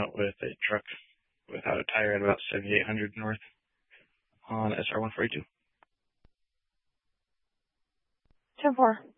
out with a truck without a tire at about 7800 north on SR 142. 10-4.